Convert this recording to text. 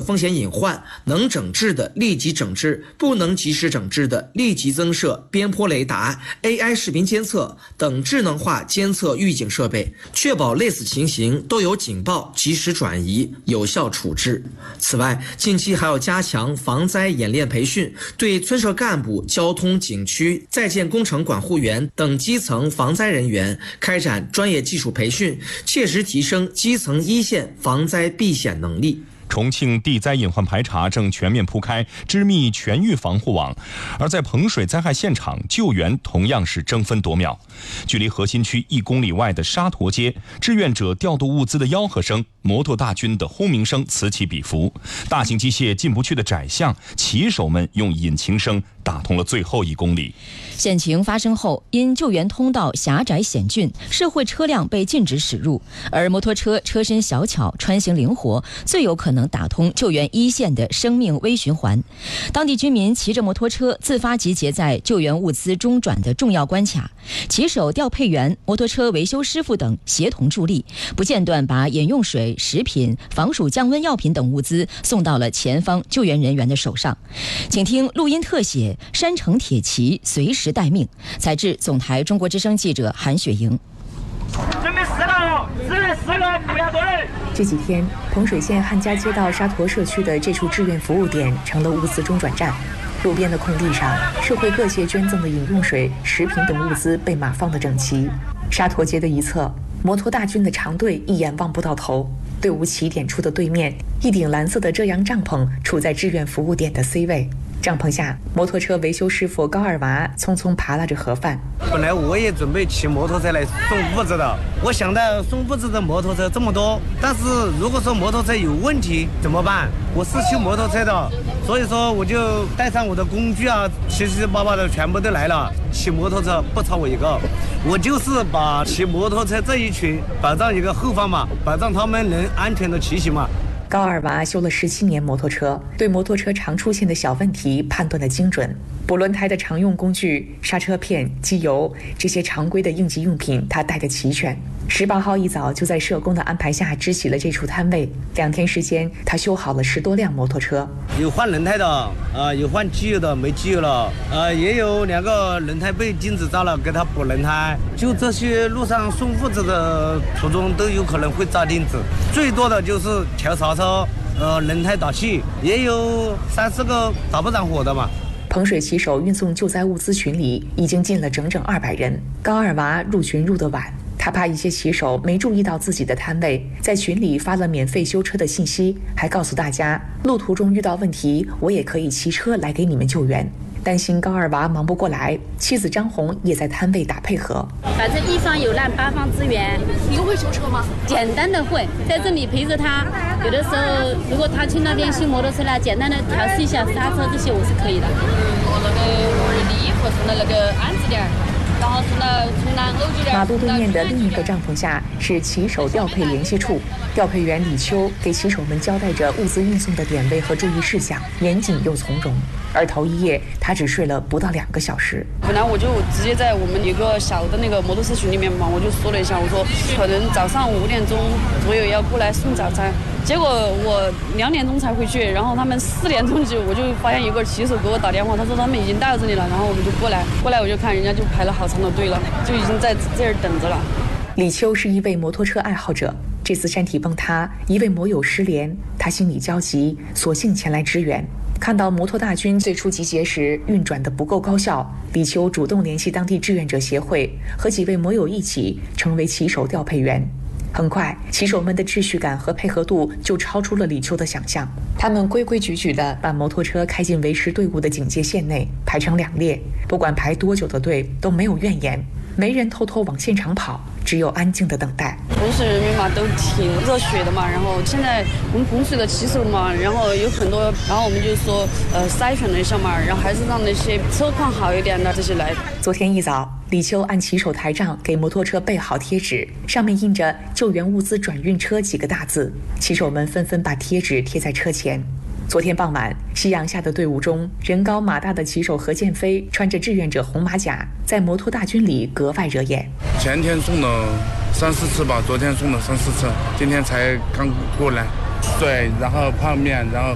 风险隐患，能整治的立即整治，不能及时整治的立即增设边坡雷达、AI 视频监测等智能化监测预警设备，确保类似情形都有警报及时转移，有效处置。此外，近期还要加强防灾演练培训，对村社干部、交通、景区、在建工程管护员等基层防灾人员开展专业技术培训，切实提升基层一线防灾避险能力。 重庆地灾隐患排查正全面铺开，织密全域防护网，而在彭水灾害现场，救援同样是争分夺秒。距离核心区1公里外的沙陀街，志愿者调度物资的吆喝声，摩托大军的轰鸣声此起彼伏。大型机械进不去的窄巷，骑手们用引擎声打通了最后1公里。 险情发生后，因救援通道狭窄险峻，社会车辆被禁止驶入，而摩托车车身小巧，穿行灵活，最有可能打通救援一线的生命微循环。当地居民骑着摩托车自发集结在救援物资中转的重要关卡，骑手、调配员、摩托车维修师傅等协同助力，不间断把饮用水、食品、防暑降温药品等物资送到了前方救援人员的手上。请听录音特写，山城铁骑随时待命。采自总台中国之声记者韩雪莹。 准备4个，支援4个，不要多人。 这几天，彭水县汉家街道沙陀社区的这处志愿服务点成了物资中转站。路边的空地上，社会各界捐赠的饮用水、食品等物资被码放得整齐。沙陀街的一侧，摩托大军的长队一眼望不到头。队伍起点处的对面，一顶蓝色的遮阳帐篷处在志愿服务点的 C 位。帐篷下，摩托车维修师傅高二娃匆匆扒拉着盒饭。 本来我也准备骑摩托车来送物资的，我想到送物资的摩托车这么多，但是如果说摩托车有问题怎么办？我是修摩托车的，所以说我就带上我的工具啊，七七八八的全部都来了。骑摩托车不超我一个，我就是把骑摩托车这一群保障一个后方嘛，保障他们能安全的骑行嘛。 高二娃修了17年摩托车，对摩托车常出现的小问题判断得精准。补轮胎的常用工具、刹车片、机油，这些常规的应急用品他带得齐全。18号一早就在社工的安排下支起了这处摊位，2天时间，他修好了10多辆摩托车。 有换轮胎的，有换机油的，没机油了，也有2个轮胎被金子扎了，给他补轮胎。就这些路上送物资的途中都有可能会扎钉子，最多的就是调刹车，轮胎打气，也有3、4个打不着火的嘛。 彭水骑手运送救灾物资群里已经进了整整200人。高二娃入群入得晚，他怕一些骑手没注意到自己的摊位，在群里发了免费修车的信息，还告诉大家路途中遇到问题，我也可以骑车来给你们救援。担心高二娃忙不过来，妻子张红也在摊位打配合。 反正一方有难八方支援。 你会修车吗？ 简单的会，在这里陪着他。有的时候如果他去那边修摩托车了，简单的调试一下刹车这些我是可以的。 我那个力和从那个安置点，然后从南欧这边。 马路对面的另一个帐篷下是骑手调配联系处，调配员李秋给骑手们交代着物资运送的点位和注意事项，严谨又从容。而头一夜他只睡了不到2个小时。 本来我就直接在我们一个小的那个摩托车群里面嘛，我就说了一下，我说可能早上5点钟左右要过来送早餐。结果我2点钟才回去，然后他们4点钟我就发现一个骑手给我打电话，他说他们已经到这里了，然后我们就过来我就看人家就排了好长的队了，就已经在这儿等着了。 李秋是一位摩托车爱好者，这次山体崩塌，一位摩友失联，他心里焦急，索性前来支援。看到摩托大军最初集结时运转得不够高效，李秋主动联系当地志愿者协会，和几位摩友一起成为骑手调配员。很快，骑手们的秩序感和配合度就超出了李秋的想象。他们规规矩矩地把摩托车开进维持队伍的警戒线内，排成2列，不管排多久的队都没有怨言，没人偷偷往现场跑，只有安静的等待。 彭水人民嘛都挺热血的嘛，然后现在我们彭水的骑手嘛，然后有很多，然后我们就说筛选了一下嘛，然后还是让那些车况好一点的这些来。 昨天一早，李秋按骑手台账给摩托车备好贴纸，上面印着救援物资转运车几个大字，骑手们纷纷把贴纸贴在车前。昨天傍晚，夕阳下的队伍中，人高马大的骑手何建飞穿着志愿者红马甲，在摩托大军里格外惹眼。 前天送了3、4次吧，昨天送了3、4次，今天才刚过来。对，然后泡面，然后